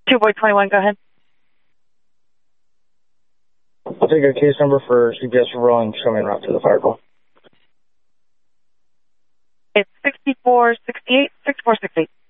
2 boy 21, go ahead. I'll take a case number for CPS referral and show me en route to the fire call. It's 6468, 6468.